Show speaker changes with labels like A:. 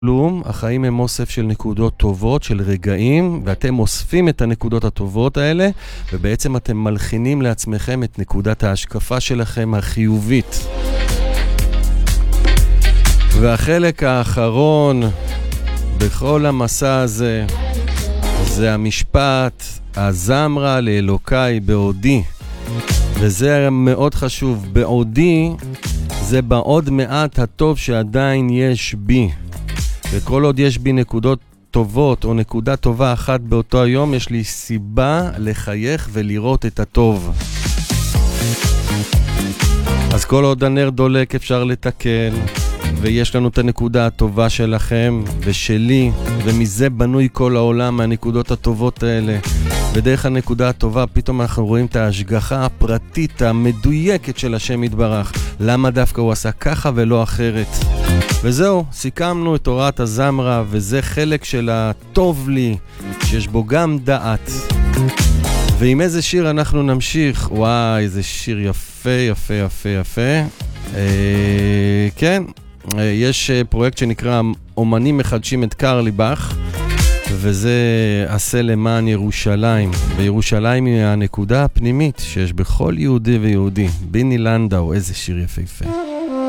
A: כלום, החיים הם אוסף של נקודות טובות, של רגעים, ואתם אוספים את הנקודות הטובות האלה, ובעצם אתם מלחינים לעצמכם את נקודת ההשקפה שלכם החיובית. והחלק האחרון בכל המסע הזה, זה המשפט, הזמרה לאלוקיי בעודי. וזה מאוד חשוב, בעודי זה בעוד מעט הטוב שעדיין יש בי. וכל עוד יש בי נקודות טובות או נקודה טובה אחת באותו היום, יש לי סיבה לחייך ולראות את הטוב. אז כל עוד הנר דולק אפשר לתקן, ויש לנו את הנקודה הטובה שלכם ושלי, ומזה בנוי כל העולם מהנקודות הטובות האלה. ודרך הנקודה הטובה פתאום אנחנו רואים את ההשגחה הפרטית המדויקת של השם יתברך. למה דווקא הוא עשה ככה ולא אחרת? וזהו, סיכמנו את תורת הזמרה, וזה חלק של הטוב לי, שיש בו גם דעת. ועם איזה שיר אנחנו נמשיך? וואי, איזה שיר יפה, יפה, יפה, יפה. כן, יש פרויקט שנקרא אומנים מחדשים את קרליבך, וזה עשה למען ירושלים. וירושלים היא הנקודה הפנימית שיש בכל יהודי ויהודי. ביני לנדאו, איזה שיר יפה יפה.